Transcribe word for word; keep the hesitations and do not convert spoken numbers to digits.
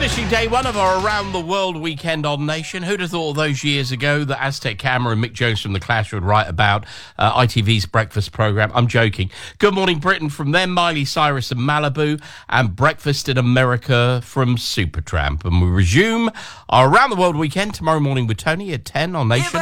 Finishing day one of our Around the World weekend on Nation. Who'd have thought those years ago that Aztec Hammer and Mick Jones from The Clash would write about uh, I T V's breakfast programme? I'm joking. Good Morning Britain from them, Miley Cyrus and Malibu, and Breakfast in America from Supertramp. And we resume our Around the World weekend tomorrow morning with Tony at ten on Nation.